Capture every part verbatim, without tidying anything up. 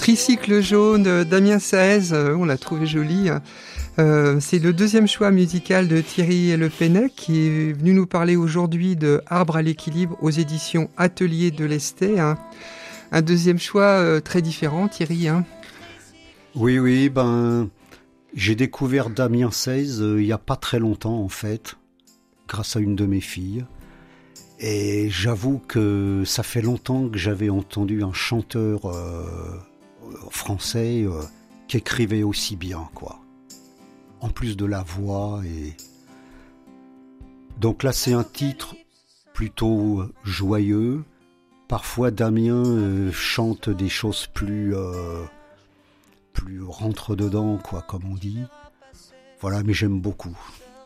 Tricycle jaune, euh, Damien Saez, euh, on l'a trouvé joli. Euh, c'est le deuxième choix musical de Thierry Le Pennec qui est venu nous parler aujourd'hui de Arbre à l'équilibre aux éditions Atelier de l'Esté. Hein. Un deuxième choix euh, très différent, Thierry. Hein. Oui, oui, ben, j'ai découvert Damien Saez euh, il n'y a pas très longtemps en fait, grâce à une de mes filles. Et j'avoue que ça fait longtemps que j'avais entendu un chanteur euh, français euh, qui écrivait aussi bien, quoi. En plus de la voix et... Donc là, c'est un titre plutôt joyeux. Parfois, Damien euh, chante des choses plus... Euh, plus rentre-dedans, quoi, comme on dit. Voilà, mais j'aime beaucoup.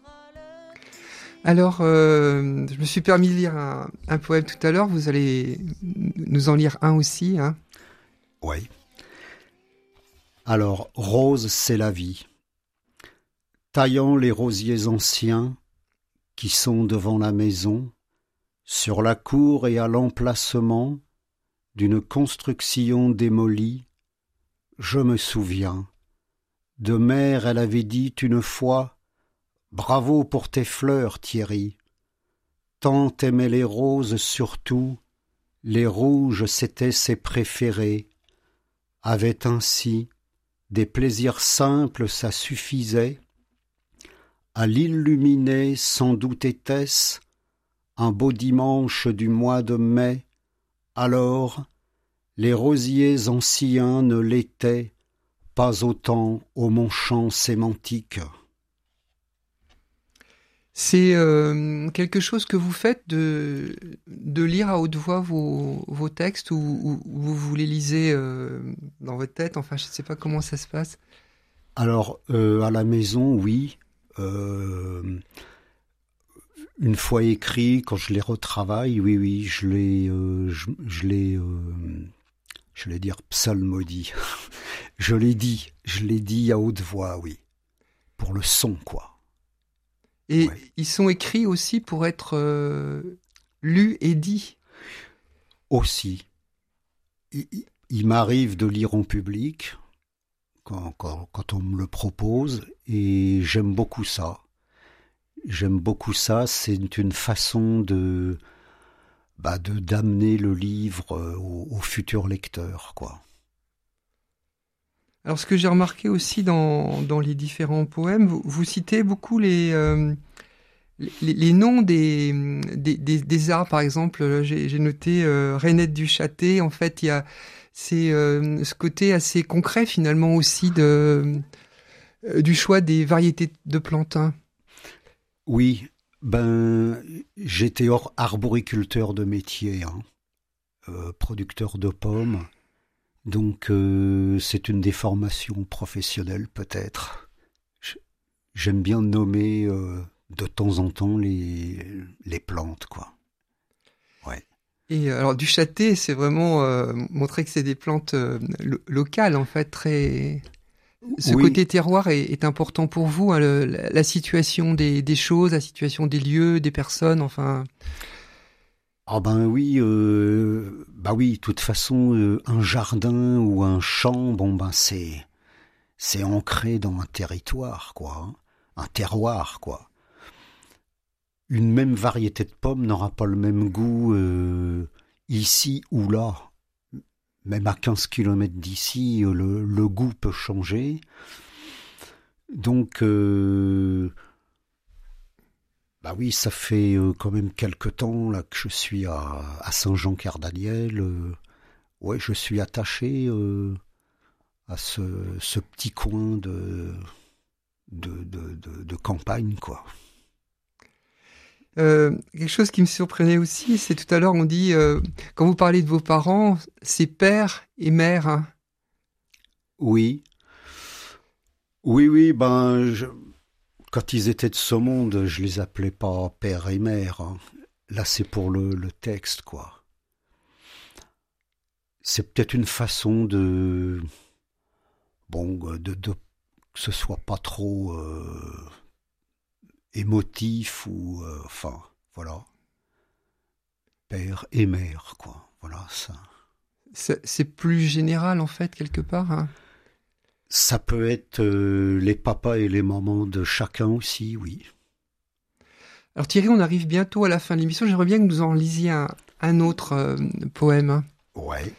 Alors, euh, je me suis permis de lire un, un poème tout à l'heure. Vous allez nous en lire un aussi, hein. Oui. Alors, rose, c'est la vie. Taillant les rosiers anciens qui sont devant la maison, sur la cour et à l'emplacement d'une construction démolie, je me souviens. De mère, elle avait dit une fois: bravo pour tes fleurs, Thierry. Tant aimait les roses surtout, les rouges c'étaient ses préférés. Avait ainsi des plaisirs simples, ça suffisait. À l'illuminer, sans doute était-ce un beau dimanche du mois de mai. Alors, les rosiers anciens ne l'étaient pas autant au mon champ sémantique. C'est euh, quelque chose que vous faites de, de lire à haute voix vos, vos textes ou, ou, ou vous les lisez euh, dans votre tête? Enfin, je ne sais pas comment ça se passe. Alors, euh, à la maison, oui. Euh, une fois écrit, quand je les retravaille, oui, oui, je les, euh, je, je les, euh, je vais dire psalmodie. je les dis, je les dis à haute voix, oui, pour le son, quoi. Et ouais. Ils sont écrits aussi pour être euh, lus et dits. Aussi, il, il m'arrive de lire en public quand, quand, quand on me le propose, et j'aime beaucoup ça. J'aime beaucoup ça, c'est une façon de, bah, de d'amener le livre au, au futur lecteur, quoi. Alors, ce que j'ai remarqué aussi dans, dans les différents poèmes, vous, vous citez beaucoup les, euh, les, les noms des, des, des, des arbres. Par exemple, j'ai, j'ai noté euh, Rainette du Châté. En fait, il y a c'est, euh, ce côté assez concret, finalement, aussi de, euh, du choix des variétés de plantes. Oui, ben, j'étais hors arboriculteur de métier, hein, euh, producteur de pommes. Donc, euh, c'est une déformation professionnelle, peut-être. J'aime bien nommer euh, de temps en temps les, les plantes, quoi. Ouais. Et alors, du châté, c'est vraiment euh, montrer que c'est des plantes euh, lo- locales, en fait, très... Ce Oui. côté terroir est, est important pour vous, hein, le, la, la situation des, des choses, la situation des lieux, des personnes, enfin... Ah ben oui, euh, bah oui, de toute façon, euh, un jardin ou un champ, bon ben c'est c'est ancré dans un territoire, quoi, hein, un terroir, quoi. Une même variété de pommes n'aura pas le même goût euh, ici ou là. Même à quinze kilomètres d'ici, le, le goût peut changer. Donc, euh, bah oui, ça fait euh, quand même quelque temps là que je suis à, à Saint-Jean-Cardaniel. Euh, ouais, je suis attaché euh, à ce, ce petit coin de, de, de, de, de campagne, quoi. Euh, quelque chose qui me surprenait aussi, c'est tout à l'heure on dit, euh, quand vous parlez de vos parents, c'est père et mère. Hein. Oui, oui, oui, ben, je, quand ils étaient de ce monde, je les appelais pas père et mère, hein. Là, c'est pour le, le texte, quoi. C'est peut-être une façon de, bon, de, de que ce soit pas trop euh, émotif ou, euh, enfin, voilà, père et mère, quoi. Voilà ça. c'est, c'est plus général en fait quelque part, hein. Ça peut être euh, les papas et les mamans de chacun aussi, oui. Alors Thierry, on arrive bientôt à la fin de l'émission. J'aimerais bien que vous en lisiez un, un autre euh, poème. Ouais.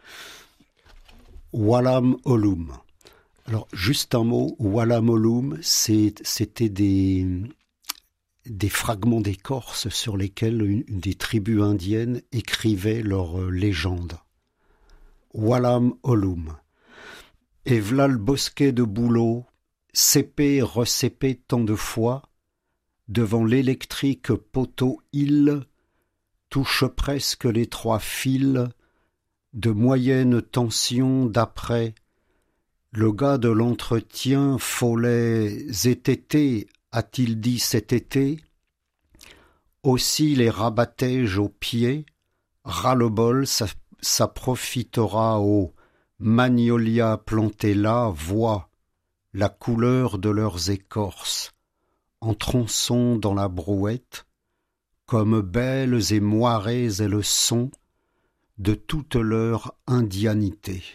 Walam Olum. Alors, juste un mot. Walam Olum, c'est, c'était des, des fragments d'écorce sur lesquels une, une des tribus indiennes écrivaient leurs euh, légendes. Walam Olum. Et v'là le bosquet de bouleaux, cépé, recépé tant de fois, devant l'électrique poteau île, touche presque les trois fils de moyenne tension d'après. Le gars de l'entretien follet zétété, a-t-il dit cet été? Aussi les rabattais-je aux pieds, ras-le-bol, ça, ça profitera aux magnolias plantés là, voient la couleur de leurs écorces, en tronçons dans la brouette, comme belles et moirées elles sont de toute leur indianité.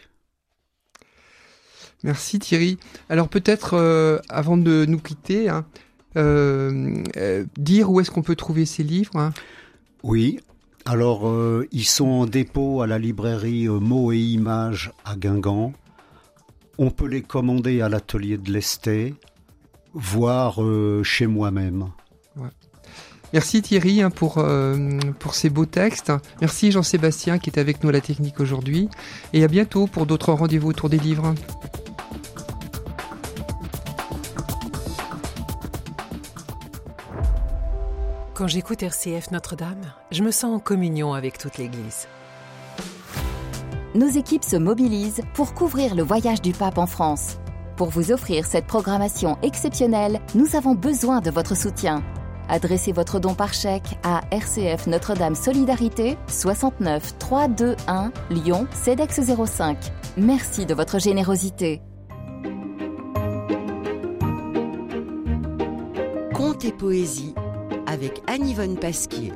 Merci Thierry. Alors peut-être, euh, avant de nous quitter, hein, euh, euh, dire où est-ce qu'on peut trouver ces livres, hein. Oui, alors euh, ils sont en dépôt à la librairie euh, Mots et Images à Guingamp. On peut les commander à l'atelier de l'Esté, voire euh, chez moi-même. Ouais. Merci Thierry hein, pour, euh, pour ces beaux textes. Merci Jean-Sébastien qui est avec nous à la technique aujourd'hui. Et à bientôt pour d'autres rendez-vous autour des livres. Quand j'écoute R C F Notre-Dame, je me sens en communion avec toute l'Église. Nos équipes se mobilisent pour couvrir le voyage du pape en France. Pour vous offrir cette programmation exceptionnelle, nous avons besoin de votre soutien. Adressez votre don par chèque à R C F Notre-Dame Solidarité, soixante-neuf trois cent vingt-et-un, Lyon, CEDEX zéro cinq. Merci de votre générosité. Contes et poésie avec Anne-Yvonne Pasquier.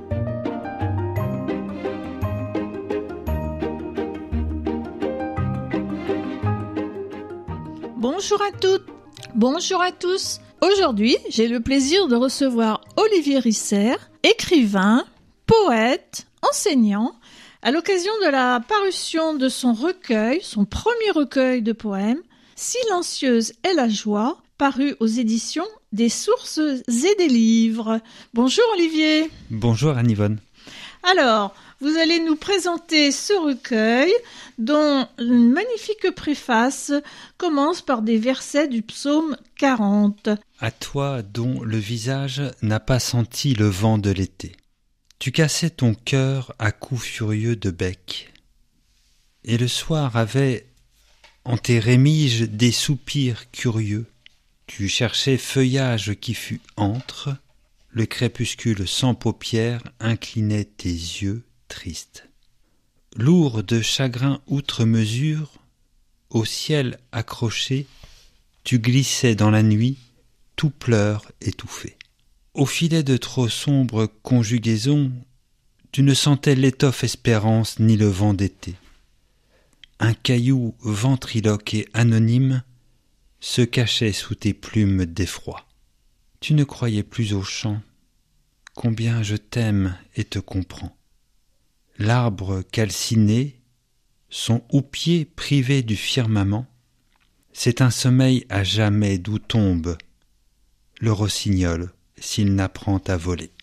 Bonjour à toutes, bonjour à tous. Aujourd'hui, j'ai le plaisir de recevoir Olivier Risser, écrivain, poète, enseignant, à l'occasion de la parution de son recueil, son premier recueil de poèmes, Silencieuse est la joie, paru aux éditions des Sources et des Livres. Bonjour Olivier. Bonjour Anne-Yvonne. Alors, vous allez nous présenter ce recueil dont une magnifique préface commence par des versets du psaume quarante. À toi dont le visage n'a pas senti le vent de l'été, tu cassais ton cœur à coups furieux de bec, et le soir avait en tes rémiges des soupirs curieux. Tu cherchais feuillage qui fut entre, le crépuscule sans paupières inclinait tes yeux tristes. Lourd de chagrin outre mesure, au ciel accroché, tu glissais dans la nuit, tout pleur étouffé. Au filet de trop sombre conjugaison, tu ne sentais l'étoffe espérance ni le vent d'été. Un caillou ventriloque et anonyme se cachait sous tes plumes d'effroi. Tu ne croyais plus au chant, combien je t'aime et te comprends. L'arbre calciné, son houppier privé du firmament, c'est un sommeil à jamais d'où tombe le rossignol s'il n'apprend à voler.